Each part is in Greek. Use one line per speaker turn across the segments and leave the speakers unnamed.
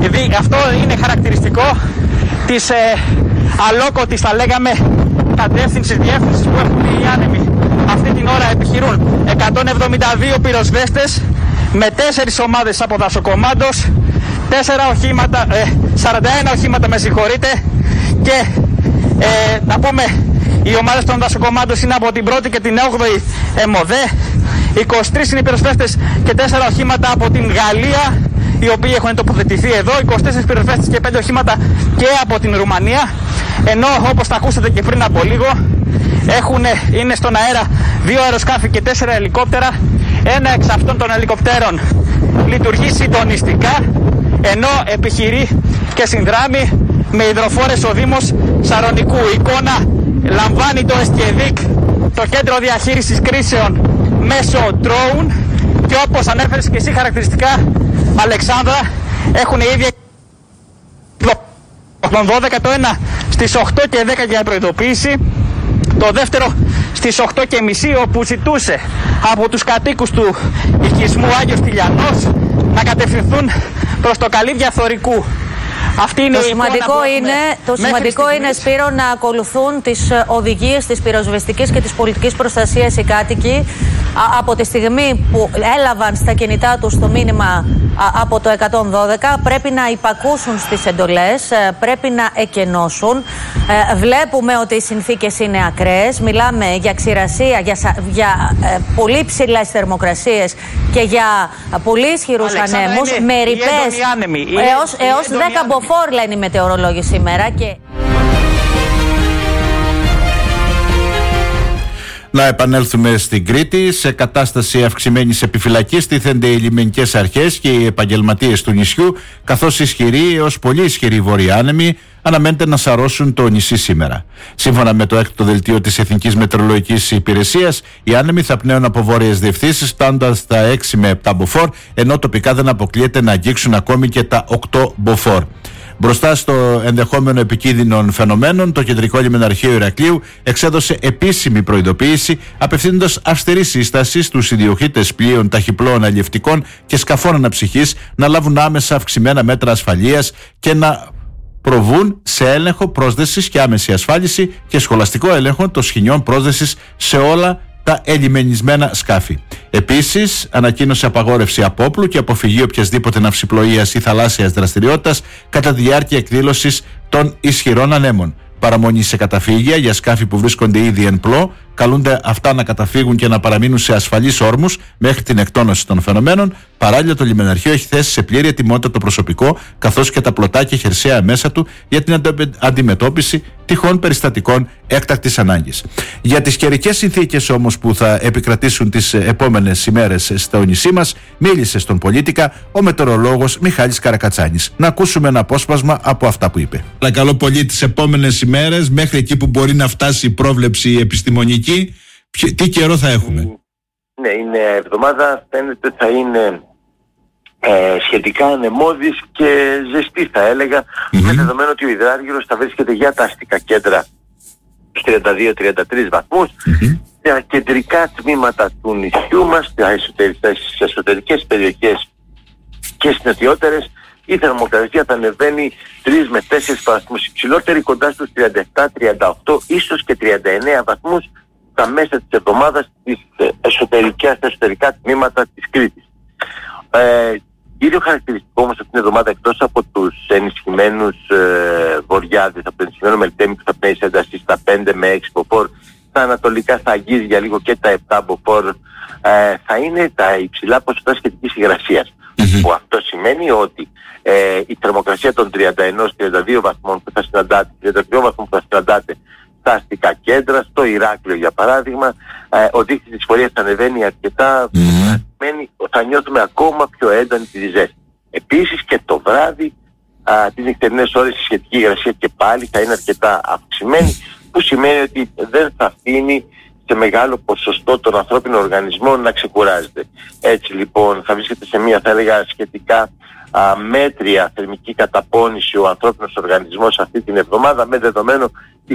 Γιατί αυτό είναι χαρακτηριστικό της αλόκοτης, θα λέγαμε, διεύθυνσης που έχουν οι άνεμοι. Αυτή την ώρα επιχειρούν 172 πυροσβέστες με 4 ομάδες από δασοκομάντος, 41 οχήματα με συγχωρείτε, και να πούμε οι ομάδες των δασοκομάντων είναι από την 1η και την 8η ΕΜΟΔΕ, 23 είναι οι πυροσβέστες και 4 οχήματα από την Γαλλία, οι οποίοι έχουν τοποθετηθεί εδώ, 24 πυροσβέστες και 5 οχήματα και από την Ρουμανία, ενώ όπως θα ακούσατε και πριν από λίγο είναι στον αέρα 2 αεροσκάφη και 4 ελικόπτερα. Ένα εξ αυτών των ελικοπτέρων λειτουργεί συντονιστικά, ενώ επιχειρεί και συνδράμει με υδροφόρες ο Δήμος Σαρονικού. Η εικόνα λαμβάνει το ΕΣΚΕΔΙΚ, το κέντρο διαχείρισης κρίσεων, μέσω drone, και όπως ανέφερες και εσύ χαρακτηριστικά, Αλεξάνδρα, έχουν ήδη τον 12, το ένα στις 8 και 10 για προειδοποίηση, το δεύτερο στις 8 και μισή, όπου ζητούσε από τους κατοίκους του οικισμού Άγιος Τηλιανός να κατευθυνθούν προς το καλύβια Θωρικού. Αυτή είναι
το σημαντικό είναι, Σπύρο, να ακολουθούν τις οδηγίες της πυροσβεστικής και της πολιτικής προστασίας οι κάτοικοι. Από τη στιγμή που έλαβαν στα κινητά τους το μήνυμα από το 112, πρέπει να υπακούσουν στις εντολές, πρέπει να εκενώσουν. Βλέπουμε ότι οι συνθήκες είναι ακραίες. Μιλάμε για ξηρασία, για πολύ ψηλές θερμοκρασίες και για πολύ ισχυρούς ανέμους με ρηπές έως 10 μποφόρ, λένε οι μετεωρολόγοι σήμερα.
Να επανέλθουμε στην Κρήτη. Σε κατάσταση αυξημένης επιφυλακής τίθενται οι λιμενικές αρχές και οι επαγγελματίες του νησιού, καθώς ισχυροί έως πολύ ισχυροί βόρειοι άνεμοι αναμένεται να σαρώσουν το νησί σήμερα. Σύμφωνα με το έκτο δελτίο της Εθνικής Μετεωρολογικής Υπηρεσίας, οι άνεμοι θα πνέουν από βόρειες διευθύνσεις, φτάνοντας στα 6 με 7 μποφόρ, ενώ τοπικά δεν αποκλείεται να αγγίξουν ακόμη και τα 8 μποφόρ. Μπροστά στο ενδεχόμενο επικίνδυνων φαινομένων, το Κεντρικό Λιμεναρχείο Ηρακλείου εξέδωσε επίσημη προειδοποίηση, απευθύνοντας αυστηρή σύσταση στους ιδιοκτήτες πλοίων, ταχυπλώων, αλλιευτικών και σκαφών αναψυχής να λάβουν άμεσα αυξημένα μέτρα ασφαλείας και να προβούν σε έλεγχο πρόσδεσης και άμεση ασφάλιση και σχολαστικό έλεγχο των σχοινιών πρόσδεσης σε όλα τα ελιμενισμένα σκάφη. Επίσης, ανακοίνωσε απαγόρευση απόπλου και αποφυγή οποιασδήποτε ναυσιπλοείας ή θαλάσσιας δραστηριότητας κατά τη διάρκεια εκδήλωσης των ισχυρών ανέμων. Παραμονή σε καταφύγια για σκάφη που βρίσκονται ήδη εν πλώ, καλούνται αυτά να καταφύγουν και να παραμείνουν σε ασφαλείς όρμους μέχρι την εκτόνωση των φαινομένων. Παράλληλα, το λιμεναρχείο έχει θέσει σε πλήρη ετοιμότητα το προσωπικό, καθώς και τα πλωτά και χερσαία μέσα του για την αντιμετώπιση τυχόν περιστατικών έκτακτης ανάγκης. Για τις καιρικές συνθήκες όμως που θα επικρατήσουν τις επόμενες ημέρες στο νησί μας, μίλησε στον Πολίτικα ο μετεωρολόγος Μιχάλης Καρακατσάνης. Να ακούσουμε ένα απόσπασμα από αυτά που είπε.
Παρακαλώ πολύ, τις επόμενες ημέρες, μέχρι εκεί που μπορεί να φτάσει η πρόβλεψη επιστημονική, τι καιρό θα έχουμε?
Ναι, η νέα εβδομάδα φαίνεται θα είναι σχετικά ανεμώδης και ζεστή, θα έλεγα, με δεδομένο ότι ο υδράργυρος θα βρίσκεται για τα αστικά κέντρα στους 32-33 βαθμούς. Τα κεντρικά τμήματα του νησιού μας, στις εσωτερικές περιοχές και στις νοτιότερες, η θερμοκρασία θα ανεβαίνει 3 με 4 βαθμούς υψηλότερη, κοντά στους 37-38, ίσως και 39 βαθμούς στα μέσα της εβδομάδας στα εσωτερικά τμήματα της Κρήτης. Κύριο χαρακτηριστικό όμως αυτήν την εβδομάδα, εκτός από τους ενισχυμένους βορειάδες, από το ενισχυμένο Μελτέμι που θα πνέει σε ένταση στα 5 με 6 μποφόρ, στα ανατολικά θα αγγίζει για λίγο και τα 7 μποφόρ, θα είναι τα υψηλά ποσοστά σχετικής υγρασίας. Που αυτό σημαίνει ότι η θερμοκρασία των 31-32 βαθμών που θα συναντάτε, 32 βαθμών που θα συναντάτε στα αστικά κέντρα, στο Ηράκλειο για παράδειγμα, ο δείκτης της φορείας θα ανεβαίνει αρκετά, θα νιώθουμε ακόμα πιο έντονη τη ζέστη. Επίσης και το βράδυ, τις νυχτερινές ώρες η σχετική υγρασία και πάλι θα είναι αρκετά αυξημένη, που σημαίνει ότι δεν θα αφήνει σε μεγάλο ποσοστό τον ανθρώπινο οργανισμό να ξεκουράζεται. Έτσι λοιπόν θα βρίσκεται σε μια, θα έλεγα, σχετικά μέτρια θερμική καταπώνηση ο ανθρώπινος οργανισμός αυτή την εβδομάδα, με δεδομένο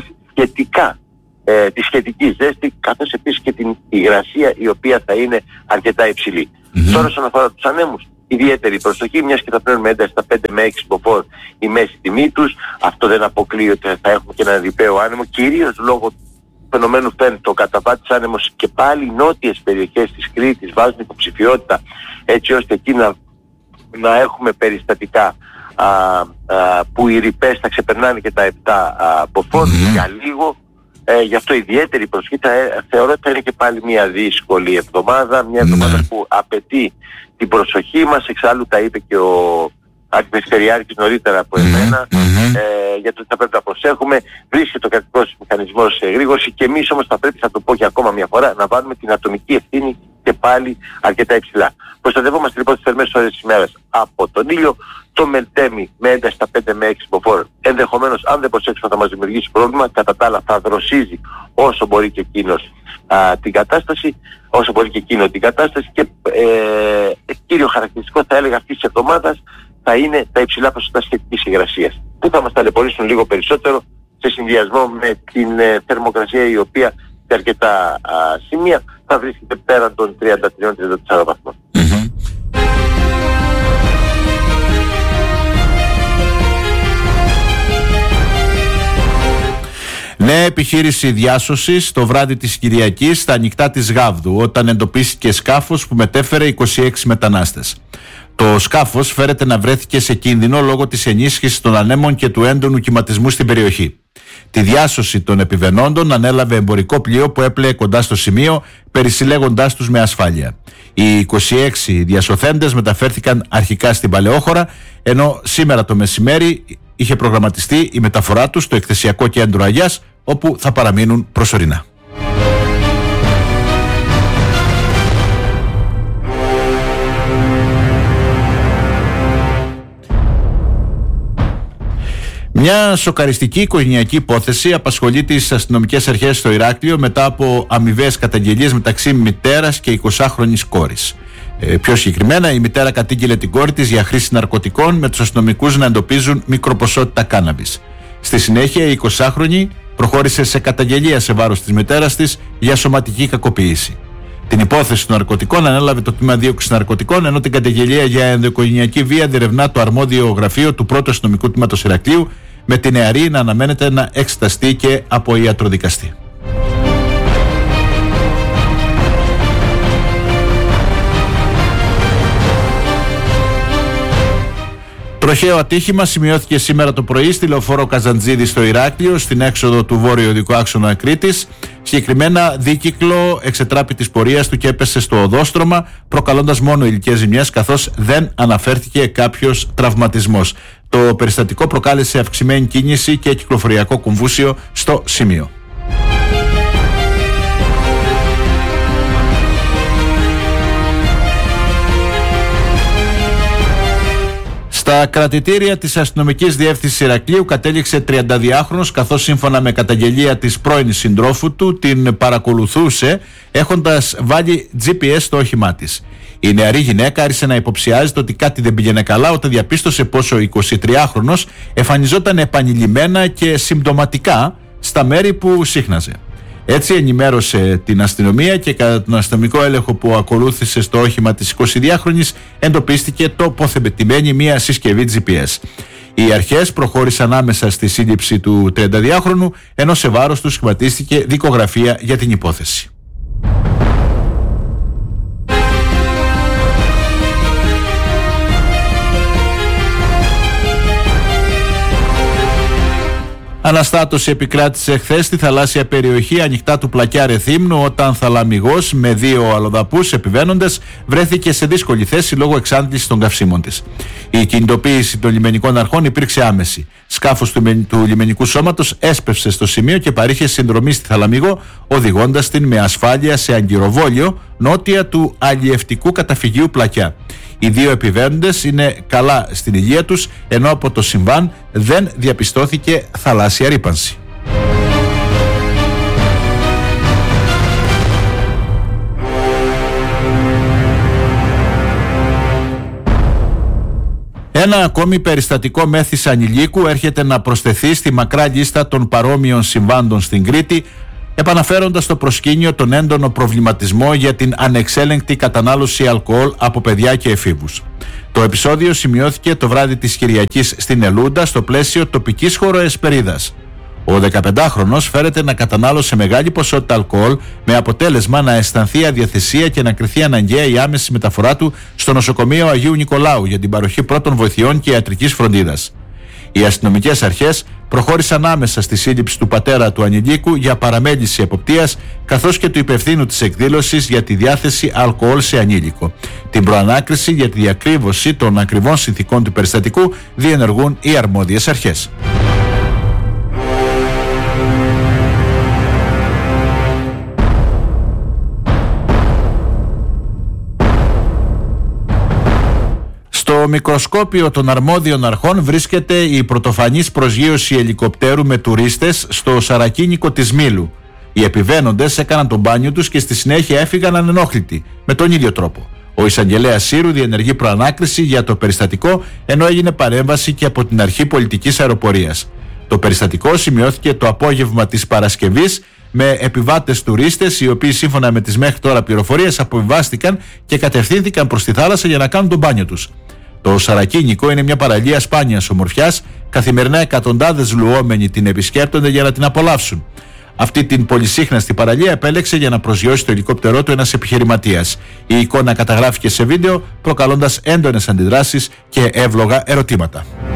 τη σχετική ζέστη, καθώς επίσης και την υγρασία η οποία θα είναι αρκετά υψηλή. Τώρα όσον αφορά τους ανέμους, ιδιαίτερη προσοχή, μιας και θα πλέον με ένταση στα 5 με 6 μποφόρ η μέση τιμή τους. Αυτό δεν αποκλείει ότι θα έχουμε και έναν ρηπαίο άνεμο, κυρίως λόγω του φαινομένου φαίνεται ο καταβάτης άνεμος, και πάλι οι νότιες περιοχές της Κρήτης βάζουν υποψηφιότητα έτσι ώστε εκεί να έχουμε περιστατικά που οι ρηπές θα ξεπερνάνε και τα 7 μποφόρ για λίγο. Γι' αυτό ιδιαίτερη προσοχή. Θεωρώ ότι θα είναι και πάλι μια δύσκολη εβδομάδα, μια εβδομάδα που απαιτεί την προσοχή μας. Εξάλλου τα είπε και ο Αντιπεριστηριάρχης νωρίτερα από εμένα, για το ότι θα πρέπει να προσέχουμε. Βρίσκεται ο κρατικός μηχανισμός σε εγρήγορση, και εμείς όμως θα πρέπει, θα το πω για ακόμα μια φορά, να βάλουμε την ατομική ευθύνη και πάλι αρκετά υψηλά. Προστατευόμαστε λοιπόν τις θερμές ώρες της ημέρας από τον ήλιο. Το Μελτέμι με ένταση στα 5 με 6 μποφόρ ενδεχομένως, αν δεν προσέξουμε, θα μας δημιουργήσει πρόβλημα. Κατά τα άλλα θα δροσίζει όσο μπορεί και εκείνος την κατάσταση, όσο μπορεί και εκείνο την κατάσταση, και κύριο χαρακτηριστικό θα έλεγα αυτής της εβδομάδας θα είναι τα υψηλά ποσοστά σχετικής υγρασίας, που θα μας ταλαιπωρήσουν λίγο περισσότερο σε συνδυασμό με την θερμοκρασία, η οποία σε αρκετά σημεία θα βρίσκεται πέραν των 33-34 βαθμών.
Νέα επιχείρηση διάσωσης το βράδυ της Κυριακής στα ανοιχτά της Γάβδου, όταν εντοπίστηκε σκάφος που μετέφερε 26 μετανάστες. Το σκάφος φέρεται να βρέθηκε σε κίνδυνο λόγω της ενίσχυσης των ανέμων και του έντονου κυματισμού στην περιοχή. Τη διάσωση των επιβενόντων ανέλαβε εμπορικό πλοίο που έπλεε κοντά στο σημείο, περισυλλέγοντάς τους με ασφάλεια. Οι 26 διασωθέντες μεταφέρθηκαν αρχικά στην Παλαιόχώρα, ενώ σήμερα το μεσημέρι είχε προγραμματιστεί η μεταφορά τους στο εκθεσιακό κέντρο Αγιάς, όπου θα παραμείνουν προσωρινά. Μια σοκαριστική οικογενειακή υπόθεση απασχολεί τις αστυνομικές αρχές στο Ηράκλειο μετά από αμοιβαίες καταγγελίες μεταξύ μητέρας και 20χρονης κόρης. Πιο συγκεκριμένα, η μητέρα κατήγγειλε την κόρη της για χρήση ναρκωτικών, με τους αστυνομικούς να εντοπίζουν μικροποσότητα κάναβης. Στη συνέχεια, η 20χρονη προχώρησε σε καταγγελία σε βάρος της μητέρας της για σωματική κακοποίηση. Την υπόθεση των ναρκωτικών ανέλαβε το τμήμα δίωξης ναρκωτικών, ενώ την καταγγελία για ενδοοικογενειακή βία διερευνά το αρμόδιο γραφείο του πρώτου αστυνομικού τμήματος Ηρακλείου, με τη νεαρή να αναμένεται να εξεταστεί και από ιατροδικαστή. Τροχαίο ατύχημα σημειώθηκε σήμερα το πρωί στη λεωφόρο Καζαντζίδη στο Ηράκλειο, στην έξοδο του βόρειο οδικού άξονα Κρήτης. Συγκεκριμένα, δίκυκλο εξετράπη της πορείας του και έπεσε στο οδόστρωμα, προκαλώντας μόνο υλικές ζημιές, καθώς δεν αναφέρθηκε κάποιος τραυματισμός. Το περιστατικό προκάλεσε αυξημένη κίνηση και κυκλοφοριακό κομβούσιο στο σημείο. Στα κρατητήρια της αστυνομικής διεύθυνσης Ηρακλείου κατέληξε 32χρονος, καθώς σύμφωνα με καταγγελία της πρώην συντρόφου του την παρακολουθούσε έχοντας βάλει GPS στο όχημά της. Η νεαρή γυναίκα άρχισε να υποψιάζεται ότι κάτι δεν πήγαινε καλά όταν διαπίστωσε πως ο 23χρονος εμφανιζόταν επανειλημμένα και συμπτωματικά στα μέρη που σύχναζε. Έτσι ενημέρωσε την αστυνομία και κατά τον αστυνομικό έλεγχο που ακολούθησε στο όχημα της 22χρονης εντοπίστηκε τοποθετημένη μια συσκευή GPS. Οι αρχές προχώρησαν άμεσα στη σύλληψη του 32χρονου, ενώ σε βάρος του σχηματίστηκε δικογραφία για την υπόθεση. Αναστάτωση επικράτησε χθες στη θαλάσσια περιοχή ανοιχτά του Πλακιά Ρεθύμνου, όταν θαλαμιγός με 2 αλλοδαπούς επιβαίνοντες βρέθηκε σε δύσκολη θέση λόγω εξάντλησης των καυσίμων της. Η κινητοποίηση των λιμενικών αρχών υπήρξε άμεση. Σκάφος του λιμενικού σώματος έσπευσε στο σημείο και παρήχε συνδρομή στη Θαλαμιγό, οδηγώντας την με ασφάλεια σε αγκυροβόλιο νότια του αλλιευτικού καταφυγίου Πλακιά. Οι 2 επιβαίνοντες είναι καλά στην υγεία τους, ενώ από το συμβάν δεν διαπιστώθηκε θαλάσσια ρύπανση. Ένα ακόμη περιστατικό μέθης ανηλίκου έρχεται να προσθεθεί στη μακρά λίστα των παρόμοιων συμβάντων στην Κρήτη, επαναφέροντας στο προσκήνιο τον έντονο προβληματισμό για την ανεξέλεγκτη κατανάλωση αλκοόλ από παιδιά και εφήβους. Το επεισόδιο σημειώθηκε το βράδυ της Κυριακής στην Ελούντα στο πλαίσιο τοπικής χωροεσπερίδας. Ο 15χρονος φέρεται να κατανάλωσε μεγάλη ποσότητα αλκοόλ με αποτέλεσμα να αισθανθεί αδιαθεσία και να κριθεί αναγκαία η άμεση μεταφορά του στο νοσοκομείο Αγίου Νικολάου για την παροχή πρώτων βοηθειών και ιατρικής φροντίδας. Οι αστυνομικές αρχές προχώρησαν άμεσα στη σύλληψη του πατέρα του ανηλίκου για παραμέληση εποπτείας καθώς και του υπευθύνου της εκδήλωσης για τη διάθεση αλκοόλ σε ανήλικο. Την προανάκριση για τη διακρύβωση των ακριβών συνθηκών του περιστατικού διενεργούν οι αρμόδιες αρχές. Στο μικροσκόπιο των αρμόδιων αρχών βρίσκεται η πρωτοφανής προσγείωση ελικοπτέρου με τουρίστες στο Σαρακίνικο της Μήλου. Οι επιβαίνοντες έκαναν τον μπάνιο τους και στη συνέχεια έφυγαν ανενόχλητοι, με τον ίδιο τρόπο. Ο εισαγγελέας Σύρου διενεργεί προανάκριση για το περιστατικό, ενώ έγινε παρέμβαση και από την Αρχή Πολιτικής Αεροπορίας. Το περιστατικό σημειώθηκε το απόγευμα της Παρασκευής με επιβάτες τουρίστες, οι οποίοι σύμφωνα με τις μέχρι τώρα πληροφορίες αποβιβάστηκαν και κατευθύνθηκαν προς τη θάλασσα για να κάνουν τον μπάνιο τους. Το Σαρακίνικο είναι μια παραλία σπάνιας ομορφιάς, καθημερινά εκατοντάδες λουόμενοι την επισκέπτονται για να την απολαύσουν. Αυτή την πολυσύχναστη παραλία επέλεξε για να προσγειώσει το ελικόπτερό του ένας επιχειρηματίας. Η εικόνα καταγράφηκε σε βίντεο, προκαλώντας έντονες αντιδράσεις και εύλογα ερωτήματα.